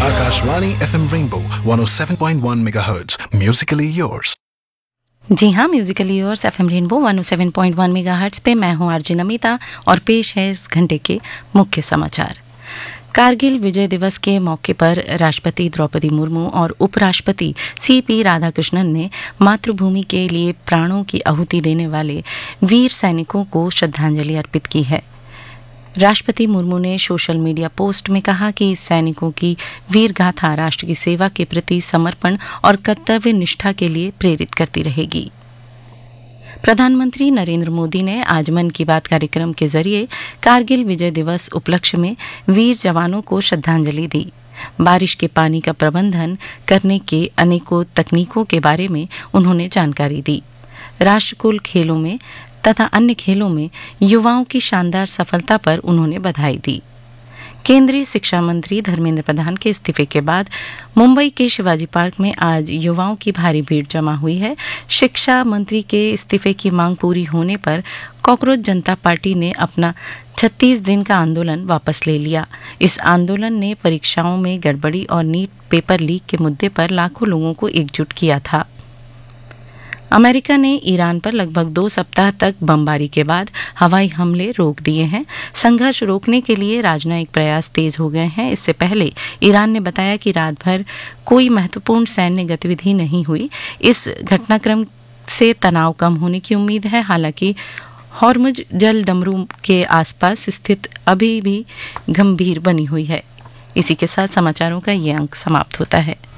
Akashvani FM Rainbow 107.1 MHz, musically yours. जी हाँ, Musically yours FM rainbow 107.1 megahertz पे मैं हूँ आरजे नमिता और पेश है इस घंटे के मुख्य समाचार। कारगिल विजय दिवस के मौके पर राष्ट्रपति द्रौपदी मुर्मू और उपराष्ट्रपति सीपी राधाकृष्णन ने मातृभूमि के लिए प्राणों की आहुति देने वाले वीर सैनिकों को श्रद्धांजलि अर्पित की है। राष्ट्रपति मुर्मू ने सोशल मीडिया पोस्ट में कहा कि सैनिकों की वीर गाथा राष्ट्र की सेवा के प्रति समर्पण और कर्तव्य निष्ठा के लिए प्रेरित करती रहेगी। प्रधानमंत्री नरेंद्र मोदी ने आज मन की बात कार्यक्रम के जरिए कारगिल विजय दिवस उपलक्ष्य में वीर जवानों को श्रद्धांजलि दी। बारिश के पानी का प्रबंधन करने के अनेकों तकनीकों के बारे में उन्होंने जानकारी दी। राष्ट्रकुल खेलों में तथा अन्य खेलों में युवाओं की शानदार सफलता पर उन्होंने बधाई दी। केंद्रीय शिक्षा मंत्री धर्मेंद्र प्रधान के इस्तीफे के बाद मुंबई के शिवाजी पार्क में आज युवाओं की भारी भीड़ जमा हुई है। शिक्षा मंत्री के इस्तीफे की मांग पूरी होने पर कॉकरोच जनता पार्टी ने अपना 36 दिन का आंदोलन वापस ले लिया। इस आंदोलन ने परीक्षाओं में गड़बड़ी और नीट पेपर लीक के मुद्दे पर लाखों लोगों को एकजुट किया था। अमेरिका ने ईरान पर लगभग 2 सप्ताह तक बमबारी के बाद हवाई हमले रोक दिए हैं। संघर्ष रोकने के लिए राजनयिक प्रयास तेज हो गए हैं। इससे पहले ईरान ने बताया कि रात भर कोई महत्वपूर्ण सैन्य गतिविधि नहीं हुई। इस घटनाक्रम से तनाव कम होने की उम्मीद है। हालांकि हॉर्मुज जलदमरू के आसपास स्थिति अभी भी गंभीर बनी हुई है। इसी के साथ समाचारों का ये अंक समाप्त होता है।